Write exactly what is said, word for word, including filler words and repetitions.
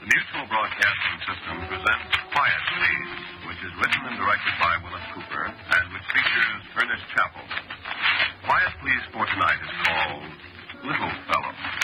Mutual Broadcasting System presents Quiet Please, which is written and directed by Willis Cooper, and which features Ernest Chappell. Quiet Please for tonight is called Little